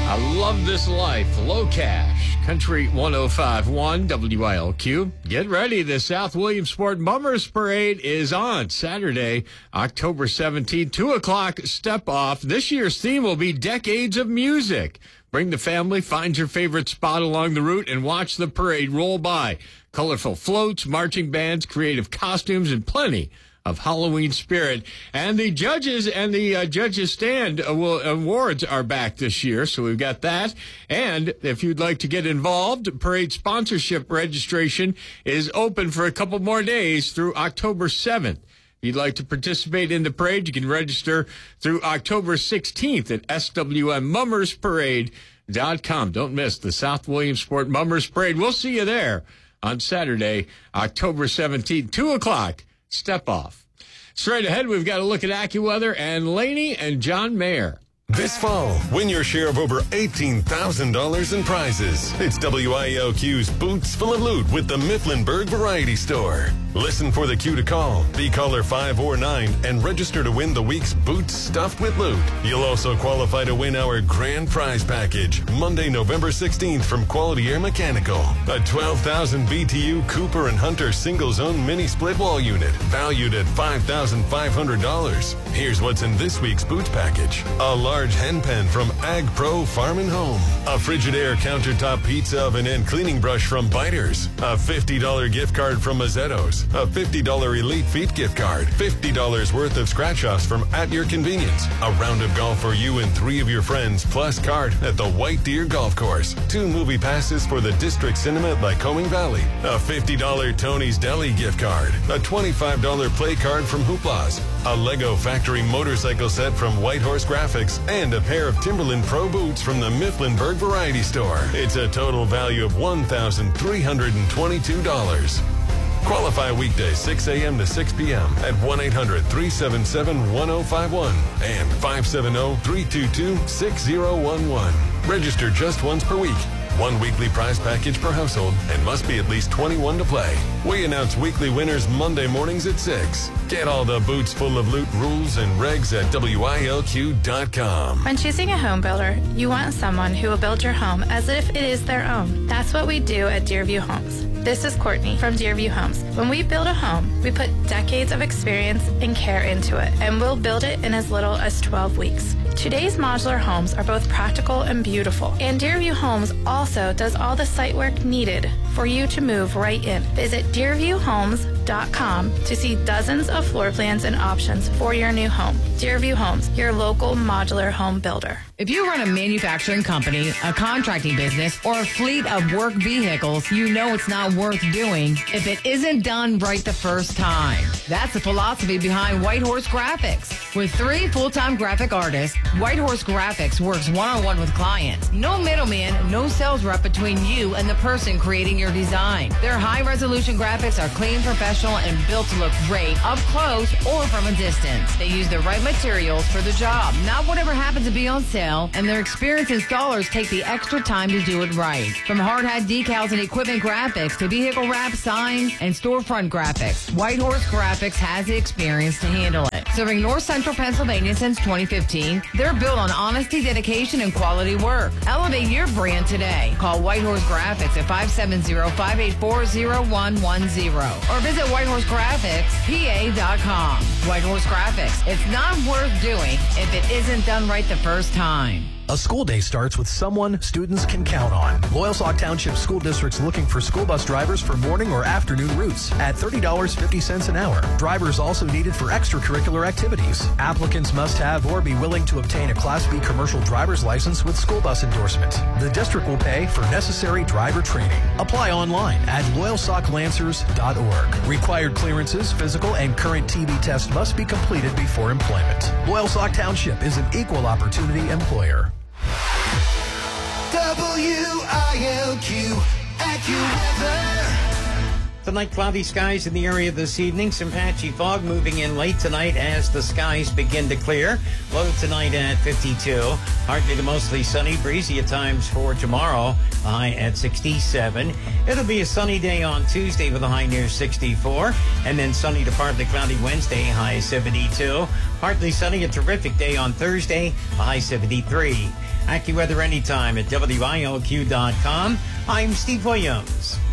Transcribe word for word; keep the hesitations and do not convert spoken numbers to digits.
I love this life. Low Cash, Country one oh five point one W I L Q. Get ready. The South Williamsport Mummers Parade is on Saturday, October seventeenth, two o'clock, step off. This year's theme will be Decades of Music. Bring the family, find your favorite spot along the route, and watch the parade roll by. Colorful floats, marching bands, creative costumes, and plenty of Halloween spirit. And the judges and the uh, judges stand uh, will, awards are back this year, so we've got that. And if you'd like to get involved, parade sponsorship registration is open for a couple more days through October seventh. If you'd like to participate in the parade, you can register through October sixteenth at S W M mummers parade dot com. Don't miss the South Williamsport Mummers Parade. We'll see you there on Saturday, October seventeenth, two o'clock. Step off. Straight ahead, we've got a look at AccuWeather and Laney and John Mayer. This fall, win your share of over eighteen thousand dollars in prizes. It's W I L Q's Boots Full of Loot with the Mifflinburg Variety Store. Listen for the cue to call. Be caller five or nine and register to win the week's Boots Stuffed with Loot. You'll also qualify to win our grand prize package, Monday, November sixteenth from Quality Air Mechanical. A twelve thousand B T U Cooper and Hunter single-zone mini split wall unit, valued at five thousand five hundred dollars. Here's what's in this week's Boots package. A large hen pen from Ag Pro Farm and Home. A Frigidaire countertop pizza oven and cleaning brush from Biters. A fifty dollars gift card from Mazzetto's. A fifty dollars Elite Feet gift card. fifty dollars worth of scratch-offs from At Your Convenience. A round of golf for you and three of your friends, plus card at the White Deer Golf Course. Two movie passes for the District Cinema at Lycoming Valley. A fifty dollars Tony's Deli gift card. A twenty-five dollars play card from Hoopla's. A Lego Factory motorcycle set from White Horse Graphics. And a pair of Timberland Pro boots from the Mifflinburg Variety Store. It's a total value of one thousand three hundred twenty-two dollars. Qualify weekdays six a.m. to six p.m. at one eight hundred three seven seven one oh five one and five seven zero three two two six zero one one. Register just once per week. One weekly prize package per household and must be at least twenty-one to play. We announce weekly winners Monday mornings at six. Get all the Boots Full of Loot rules and regs at W I L Q dot com. When choosing a home builder, you want someone who will build your home as if it is their own. That's what we do at Deerview Homes. This is Courtney from Deerview Homes. When we build a home, we put decades of experience and care into it, and we'll build it in as little as twelve weeks. Today's modular homes are both practical and beautiful, and Deerview Homes also does all the site work needed for you to move right in. Visit deerview homes dot com to see dozens of floor plans and options for your new home. Deerview Homes, your local modular home builder. If you run a manufacturing company, a contracting business, or a fleet of work vehicles, you know it's not worth doing if it isn't done right the first time. That's the philosophy behind White Horse Graphics. With three full-time graphic artists, White Horse Graphics works one-on-one with clients. No middleman, no sales rep between you and the person creating your design. Their high-resolution graphics are clean, professional, and built to look great up close or from a distance. They use the right materials for the job, not whatever happens to be on sale, and their experienced installers take the extra time to do it right. From hard hat decals and equipment graphics to vehicle wrap, signs, and storefront graphics, White Horse Graphics has the experience to handle it. Serving North Central Pennsylvania since twenty fifteen, they're built on honesty, dedication, and quality work. Elevate your brand today. Call White Horse Graphics at five seven zero, five eight four, zero one one zero or visit white horse graphics p a dot com. White Horse Graphics. It's not worth doing if it isn't done right the first time. A school day starts with someone students can count on. Loyalsock Township School District's looking for school bus drivers for morning or afternoon routes at thirty dollars and fifty cents an hour. Drivers also needed for extracurricular activities. Applicants must have or be willing to obtain a Class B commercial driver's license with school bus endorsement. The district will pay for necessary driver training. Apply online at loyalsock lancers dot org. Required clearances, physical, and current T B test must be completed before employment. Loyalsock Township is an equal opportunity employer. W I L Q AccuWeather. Tonight, cloudy skies in the area this evening. Some patchy fog moving in late tonight as the skies begin to clear. Low tonight at fifty-two. Partly to mostly sunny, breezy at times for tomorrow. High at sixty-seven. It'll be a sunny day on Tuesday with a high near sixty-four. And then sunny to partly cloudy Wednesday, high seventy-two. Partly sunny, a terrific day on Thursday, a high seventy-three. AccuWeather anytime at W I L Q dot com. I'm Steve Williams.